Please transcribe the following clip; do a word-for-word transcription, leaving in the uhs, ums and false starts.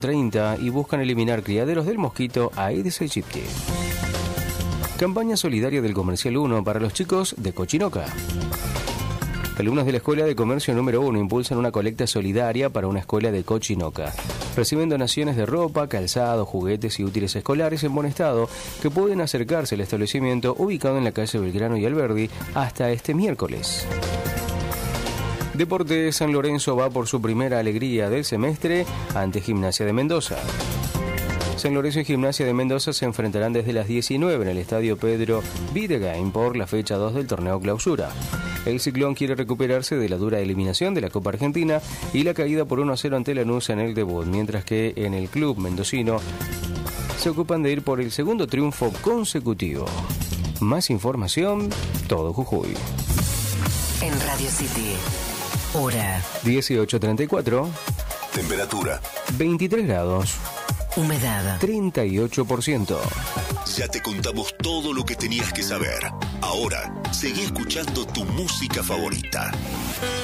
treinta y buscan eliminar criaderos del mosquito Aedes aegypti. Campaña solidaria del Comercial uno para los chicos de Cochinoca. Alumnos de la Escuela de Comercio número uno impulsan una colecta solidaria para una escuela de Cochinoca. Reciben donaciones de ropa, calzado, juguetes y útiles escolares en buen estado que pueden acercarse al establecimiento ubicado en la calle Belgrano y Alberdi hasta este miércoles. Deportes. San Lorenzo va por su primera alegría del semestre ante Gimnasia de Mendoza. San Lorenzo y Gimnasia de Mendoza se enfrentarán desde las diecinueve en el estadio Pedro Videgain por la fecha dos del torneo Clausura. El Ciclón quiere recuperarse de la dura eliminación de la Copa Argentina y la caída por uno a cero ante Lanús en el debut, mientras que en el club mendocino se ocupan de ir por el segundo triunfo consecutivo. Más información, todo Jujuy. En Radio City, hora dieciocho treinta y cuatro. Temperatura veintitrés grados. Humedad treinta y ocho por ciento. Ya te contamos todo lo que tenías que saber. Ahora, seguí escuchando tu música favorita.